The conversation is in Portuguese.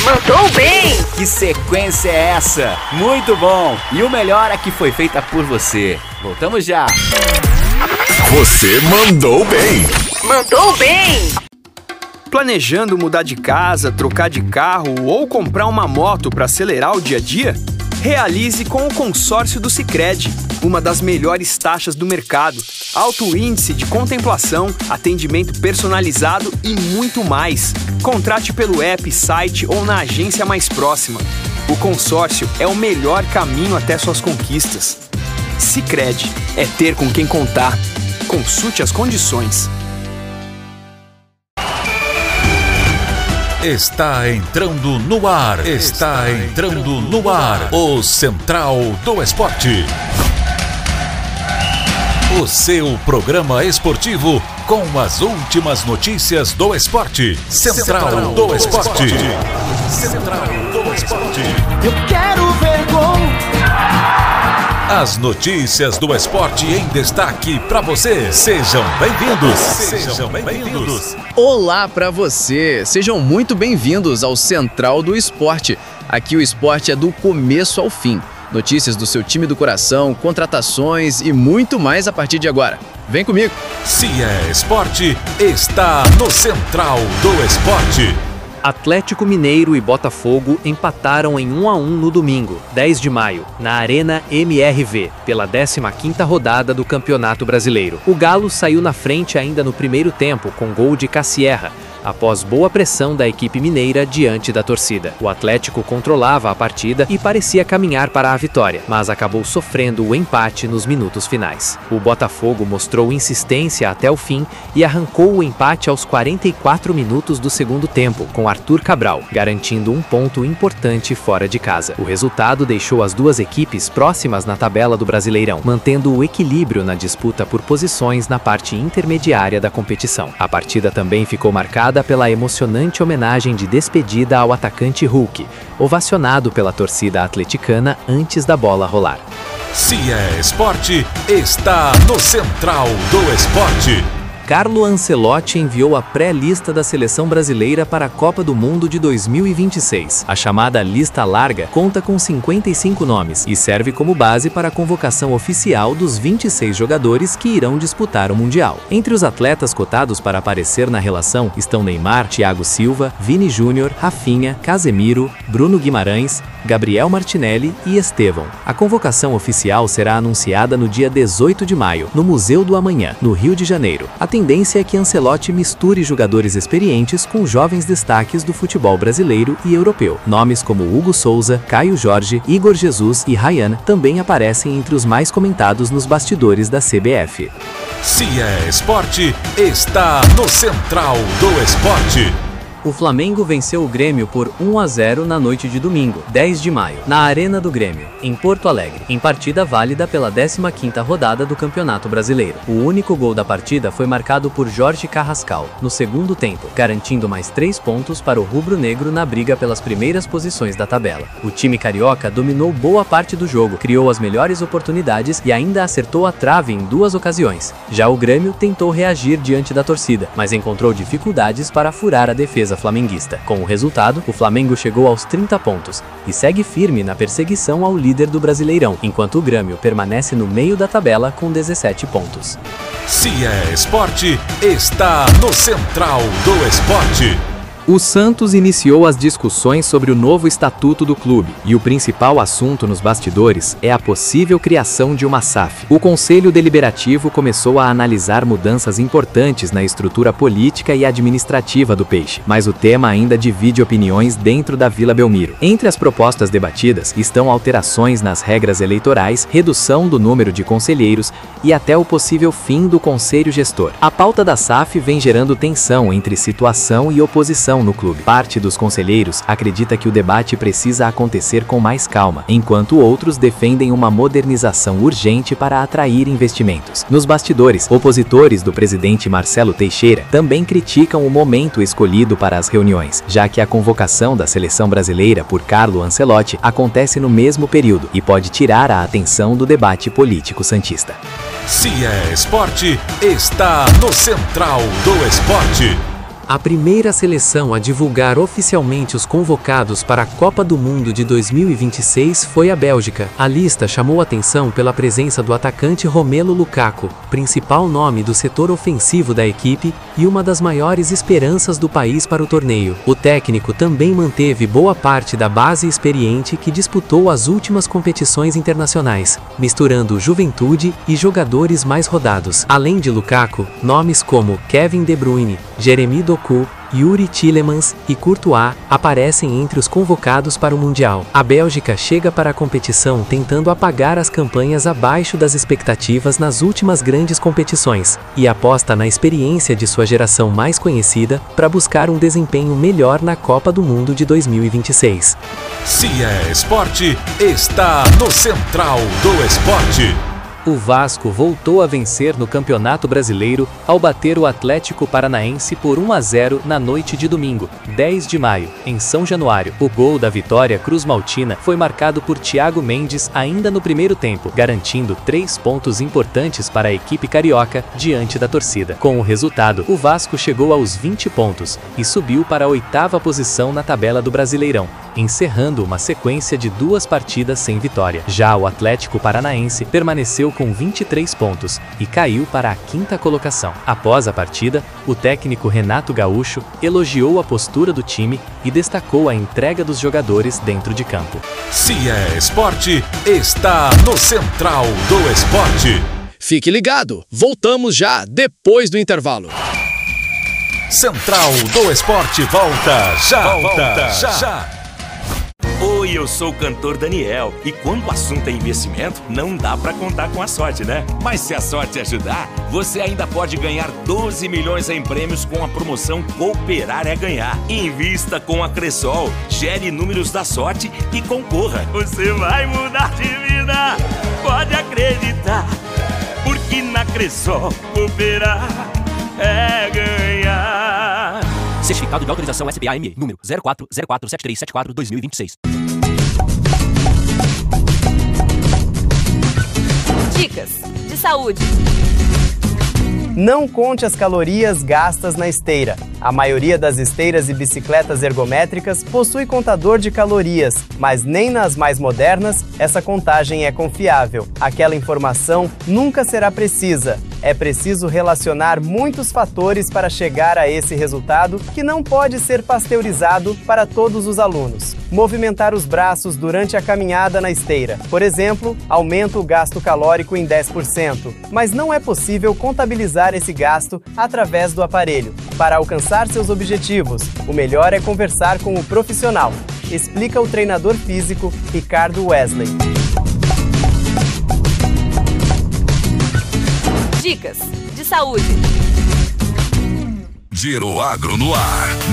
Mandou bem! Que sequência é essa? Muito bom! E o melhor é que foi feita por você. Voltamos já! Você mandou bem! Mandou bem! Planejando mudar de casa, trocar de carro ou comprar uma moto para acelerar o dia a dia? Realize com o consórcio do Sicredi, uma das melhores taxas do mercado, alto índice de contemplação, atendimento personalizado e muito mais. Contrate pelo app, site ou na agência mais próxima. O consórcio é o melhor caminho até suas conquistas. Sicredi é ter com quem contar. Consulte as condições. Está entrando no ar. Está entrando no ar. O Central do Esporte. O seu programa esportivo com as últimas notícias do esporte. Central do Esporte. Central do Esporte. Eu quero ver gol. As notícias do esporte em destaque para você. Sejam bem-vindos. Sejam bem-vindos. Olá para você. Sejam muito bem-vindos ao Central do Esporte. Aqui o esporte é do começo ao fim. Notícias do seu time do coração, contratações e muito mais a partir de agora. Vem comigo. Se é esporte, está no Central do Esporte. Atlético Mineiro e Botafogo empataram em 1-1 no domingo, 10 de maio, na Arena MRV, pela 15ª rodada do Campeonato Brasileiro. O Galo saiu na frente ainda no primeiro tempo, com gol de Cassierra, após boa pressão da equipe mineira diante da torcida. O Atlético controlava a partida e parecia caminhar para a vitória, mas acabou sofrendo o empate nos minutos finais. O Botafogo mostrou insistência até o fim e arrancou o empate aos 44 minutos do segundo tempo, com Arthur Cabral, garantindo um ponto importante fora de casa. O resultado deixou as duas equipes próximas na tabela do Brasileirão, mantendo o equilíbrio na disputa por posições na parte intermediária da competição. A partida também ficou marcada pela emocionante homenagem de despedida ao atacante Hulk, ovacionado pela torcida atleticana antes da bola rolar. Se é esporte, está no Central do Esporte. Carlo Ancelotti enviou a pré-lista da seleção brasileira para a Copa do Mundo de 2026. A chamada lista larga conta com 55 nomes e serve como base para a convocação oficial dos 26 jogadores que irão disputar o Mundial. Entre os atletas cotados para aparecer na relação estão Neymar, Thiago Silva, Vini Júnior, Rafinha, Casemiro, Bruno Guimarães, Gabriel Martinelli e Estevão. A convocação oficial será anunciada no dia 18 de maio, no Museu do Amanhã, no Rio de Janeiro. A tendência é que Ancelotti misture jogadores experientes com jovens destaques do futebol brasileiro e europeu. Nomes como Hugo Souza, Caio Jorge, Igor Jesus e Ryan também aparecem entre os mais comentados nos bastidores da CBF. Se é esporte, está no Central do Esporte. O Flamengo venceu o Grêmio por 1-0 na noite de domingo, 10 de maio, na Arena do Grêmio, em Porto Alegre, em partida válida pela 15ª rodada do Campeonato Brasileiro. O único gol da partida foi marcado por Jorge Carrascal, no segundo tempo, garantindo mais 3 pontos para o rubro-negro na briga pelas primeiras posições da tabela. O time carioca dominou boa parte do jogo, criou as melhores oportunidades e ainda acertou a trave em 2 ocasiões. Já o Grêmio tentou reagir diante da torcida, mas encontrou dificuldades para furar a defesa flamenguista. Com o resultado, o Flamengo chegou aos 30 pontos e segue firme na perseguição ao líder do Brasileirão, enquanto o Grêmio permanece no meio da tabela com 17 pontos. Se é esporte, está no Central do Esporte. O Santos iniciou as discussões sobre o novo estatuto do clube, e o principal assunto nos bastidores é a possível criação de uma SAF. O Conselho Deliberativo começou a analisar mudanças importantes na estrutura política e administrativa do Peixe, mas o tema ainda divide opiniões dentro da Vila Belmiro. Entre as propostas debatidas estão alterações nas regras eleitorais, redução do número de conselheiros e até o possível fim do Conselho Gestor. A pauta da SAF vem gerando tensão entre situação e oposição no clube. Parte dos conselheiros acredita que o debate precisa acontecer com mais calma, enquanto outros defendem uma modernização urgente para atrair investimentos. Nos bastidores, opositores do presidente Marcelo Teixeira também criticam o momento escolhido para as reuniões, já que a convocação da seleção brasileira por Carlo Ancelotti acontece no mesmo período e pode tirar a atenção do debate político santista. Se é esporte, está no Central do Esporte. A primeira seleção a divulgar oficialmente os convocados para a Copa do Mundo de 2026 foi a Bélgica. A lista chamou atenção pela presença do atacante Romelu Lukaku, principal nome do setor ofensivo da equipe e uma das maiores esperanças do país para o torneio. O técnico também manteve boa parte da base experiente que disputou as últimas competições internacionais, misturando juventude e jogadores mais rodados. Além de Lukaku, nomes como Kevin De Bruyne, Jeremy Doku, Yuri Tielemans e Courtois aparecem entre os convocados para o Mundial. A Bélgica chega para a competição tentando apagar as campanhas abaixo das expectativas nas últimas grandes competições e aposta na experiência de sua geração mais conhecida para buscar um desempenho melhor na Copa do Mundo de 2026. Se é esporte, está no Central do Esporte. O Vasco voltou a vencer no Campeonato Brasileiro ao bater o Atlético Paranaense por 1-0 na noite de domingo, 10 de maio, em São Januário. O gol da vitória cruz-maltina foi marcado por Thiago Mendes ainda no primeiro tempo, garantindo 3 pontos importantes para a equipe carioca diante da torcida. Com o resultado, o Vasco chegou aos 20 pontos e subiu para a 8ª posição na tabela do Brasileirão, encerrando uma sequência de 2 partidas sem vitória. Já o Atlético Paranaense permaneceu com 23 pontos e caiu para a 5ª colocação. Após a partida, o técnico Renato Gaúcho elogiou a postura do time e destacou a entrega dos jogadores dentro de campo. Se é esporte, está no Central do Esporte. Fique ligado, voltamos já depois do intervalo. Central do Esporte volta já. Oi, eu sou o cantor Daniel e quando o assunto é investimento, não dá pra contar com a sorte, né? Mas se a sorte ajudar, você ainda pode ganhar 12 milhões em prêmios com a promoção Cooperar é Ganhar. Invista com a Cressol, gere números da sorte e concorra. Você vai mudar de vida, pode acreditar, porque na Cressol cooperar é ganhar. Certificado de autorização SPA-ME, número 04047374-2026. Dicas de saúde. Não conte as calorias gastas na esteira. A maioria das esteiras e bicicletas ergométricas possui contador de calorias, mas nem nas mais modernas essa contagem é confiável. Aquela informação nunca será precisa. É preciso relacionar muitos fatores para chegar a esse resultado que não pode ser pasteurizado para todos os alunos. Movimentar os braços durante a caminhada na esteira, por exemplo, aumenta o gasto calórico em 10%, mas não é possível contabilizar esse gasto através do aparelho. Para alcançar seus objetivos, o melhor é conversar com o profissional, explica o treinador físico Ricardo Wesley. Dicas de saúde. Giro Agro no ar.